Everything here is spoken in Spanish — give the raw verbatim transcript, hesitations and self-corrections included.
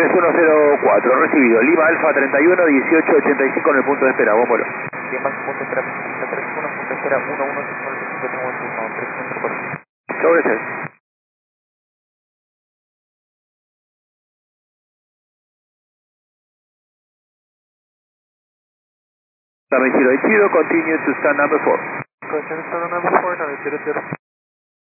tres uno cero cuatro, recibido. Lima Alfa treinta y uno, dieciocho ochenta y cinco en el punto de espera, buen vuelo. Bien, bajo punto de espera, tres uno, punto de espera, uno uno cinco nueve cinco, tengo el turno, tres uno cero cuatro. Sobre seis. Runway zero eight zero, continue to stand number four. Continue to stand number four, nine zero zero.